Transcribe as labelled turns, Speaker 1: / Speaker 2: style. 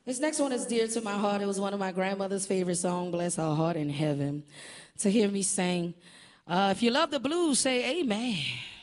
Speaker 1: This next one is dear to my heart. It was one of my grandmother's favorite songs, Bless Her Heart in Heaven. To hear me sing. If you love the blues, say amen.